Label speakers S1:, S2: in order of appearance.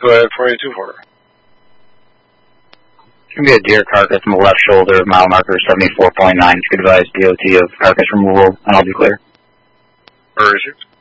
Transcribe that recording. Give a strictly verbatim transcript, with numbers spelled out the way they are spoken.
S1: Go ahead, four eight two four.
S2: It's going to be a deer carcass on the left shoulder, mile marker seventy-four point nine. If you could advise D O T of carcass removal, and I'll be clear.
S1: Where is it?